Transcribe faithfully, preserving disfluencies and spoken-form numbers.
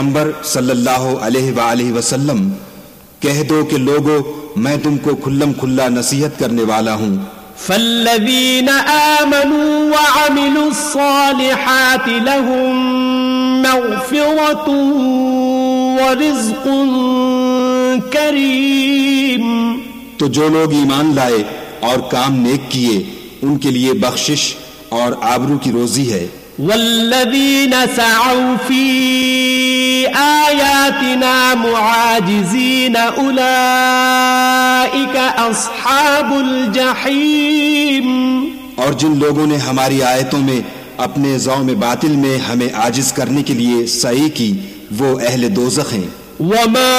पैगंबर सल्लल्लाहु अलैहि वालैहि वसल्लम, कह दो कि लोगों, मैं तुमको खुल्लम खुल्ला नसीहत करने वाला हूँ। फल्लज़ीन आमनू व अमिलुस्सालिहाति लहुम मग़फ़िरतुन व रिज़्क़ुन करीम। तो जो लोग ईमान लाए और काम नेक किए, उनके लिए बख्शिश और आबरू की रोजी है। वल्लज़ीन सअव फी आयातिना मुआजिज़ीन उलाइका अस्हाबुल जहीम। और जिन लोगों ने हमारी आयतों में अपने ज़ौ में बातिल में हमें आजिज करने के लिए सई की, वो अहले दोज़ख हैं। वमा